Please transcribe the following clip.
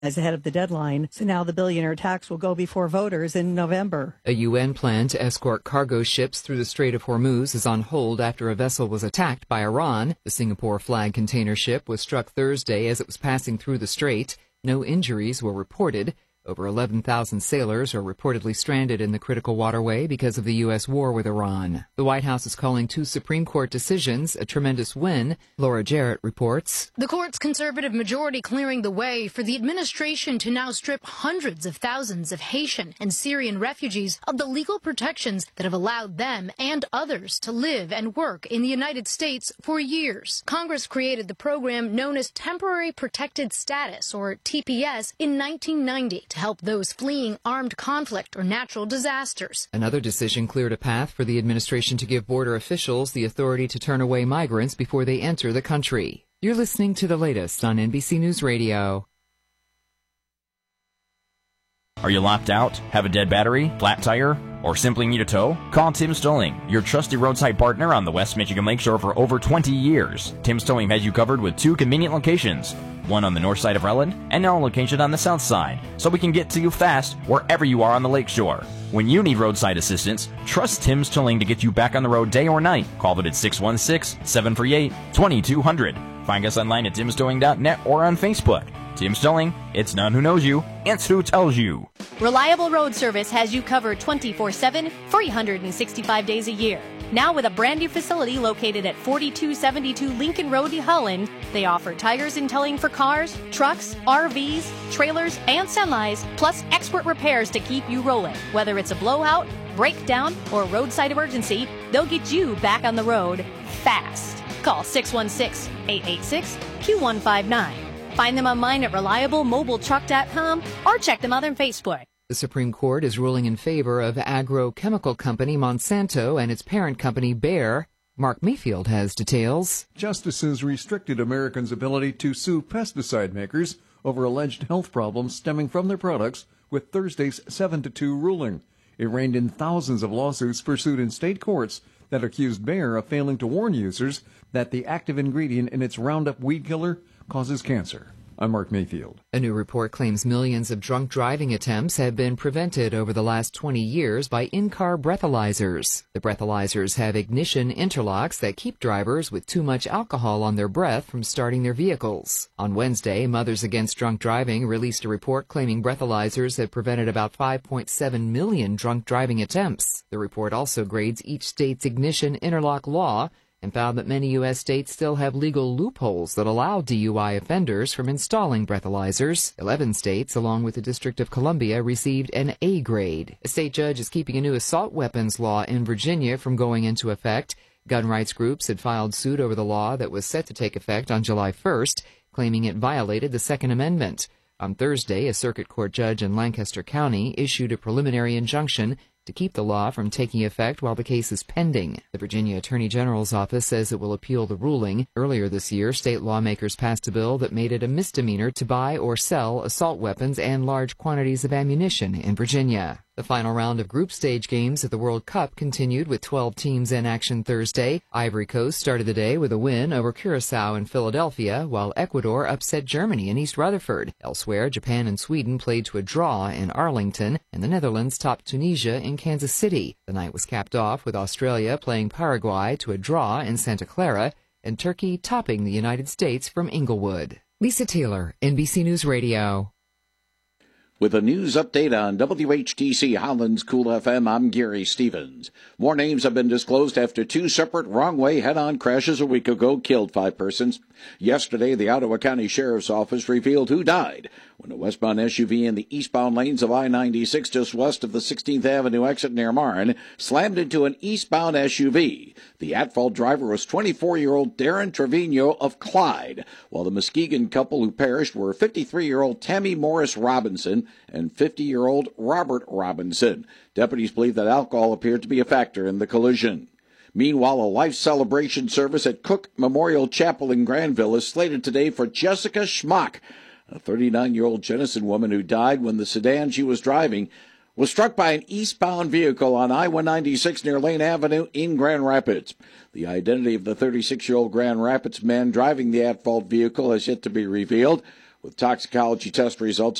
as ahead of the deadline. So now the billionaire tax will go before voters in November. A UN plan to escort cargo ships through the Strait of Hormuz is on hold after a vessel was attacked by Iran. The Singapore flag container ship was struck Thursday as it was passing through the strait. No injuries were reported. Over 11,000 sailors are reportedly stranded in the critical waterway because of the U.S. war with Iran. The White House is calling two Supreme Court decisions a tremendous win. Laura Jarrett reports. The court's conservative majority clearing the way for the administration to now strip hundreds of thousands of Haitian and Syrian refugees of the legal protections that have allowed them and others to live and work in the United States for years. Congress created the program known as Temporary Protected Status, or TPS, in 1990. To help those fleeing armed conflict or natural disasters. Another decision cleared a path for the administration to give border officials the authority to turn away migrants before they enter the country. You're listening to the latest on NBC News Radio. Are you locked out? Have a dead battery? Flat tire? Or simply need a tow? Call Tim's Towing, your trusted roadside partner on the West Michigan Lakeshore for over 20 years. Tim's Towing has you covered with two convenient locations, one on the north side of Relland and now a location on the south side, so we can get to you fast wherever you are on the lakeshore. When you need roadside assistance, trust Tim's Towing to get you back on the road day or night. Call them at 616-738-2200. Find us online at timstowing.net or on Facebook. Tim's Towing, it's none who knows you, it's who tells you. Reliable Road Service has you covered 24/7, 365 days a year. Now with a brand new facility located at 4272 Lincoln Road, New Holland, they offer tires and towing for cars, trucks, RVs, trailers, and semis, plus expert repairs to keep you rolling. Whether it's a blowout, breakdown, or roadside emergency, they'll get you back on the road fast. Call 616-886-Q159. Find them online at reliablemobiletruck.com or check them out on Facebook. The Supreme Court is ruling in favor of agrochemical company Monsanto and its parent company Bayer. Mark Mayfield has details. Justices restricted Americans' ability to sue pesticide makers over alleged health problems stemming from their products with Thursday's 7-2 ruling. It reined in thousands of lawsuits pursued in state courts that accused Bayer of failing to warn users that the active ingredient in its Roundup weed killer causes cancer. I'm Mark Mayfield. A new report claims millions of drunk driving attempts have been prevented over the last 20 years by in-car breathalyzers. The breathalyzers have ignition interlocks that keep drivers with too much alcohol on their breath from starting their vehicles. On Wednesday, Mothers Against Drunk Driving released a report claiming breathalyzers had prevented about 5.7 million drunk driving attempts. The report also grades each state's ignition interlock law and found that many U.S. states still have legal loopholes that allow DUI offenders from installing breathalyzers. 11 states, along with the District of Columbia, received an A grade. A state judge is keeping a new assault weapons law in Virginia from going into effect. Gun rights groups had filed suit over the law that was set to take effect on July 1st, claiming it violated the Second Amendment. On Thursday, a circuit court judge in Lancaster County issued a preliminary injunction to keep the law from taking effect while the case is pending. The Virginia Attorney General's office says it will appeal the ruling. Earlier this year, state lawmakers passed a bill that made it a misdemeanor to buy or sell assault weapons and large quantities of ammunition in Virginia. The final round of group stage games at the World Cup continued with 12 teams in action Thursday. Ivory Coast started the day with a win over Curaçao in Philadelphia, while Ecuador upset Germany in East Rutherford. Elsewhere, Japan and Sweden played to a draw in Arlington, and the Netherlands topped Tunisia in Kansas City. The night was capped off with Australia playing Paraguay to a draw in Santa Clara, and Turkey topping the United States from Inglewood. Lisa Taylor, NBC News Radio. With a news update on WHTC Holland's Cool FM, I'm Gary Stevens. More names have been disclosed after two separate wrong-way head-on crashes a week ago killed 5 persons. Yesterday, the Ottawa County Sheriff's Office revealed who died when a westbound SUV in the eastbound lanes of I-96 just west of the 16th Avenue exit near Marne slammed into an eastbound SUV. The at-fault driver was 24-year-old Darren Trevino of Clyde, while the Muskegon couple who perished were 53-year-old Tammy Morris Robinson and 50-year-old Robert Robinson. Deputies believe that alcohol appeared to be a factor in the collision. Meanwhile, a life celebration service at Cook Memorial Chapel in Granville is slated today for Jessica Schmock, a 39-year-old Jenison woman who died when the sedan she was driving was struck by an eastbound vehicle on I-196 near Lane Avenue in Grand Rapids. The identity of the 36-year-old Grand Rapids man driving the at-fault vehicle has yet to be revealed. with toxicology test results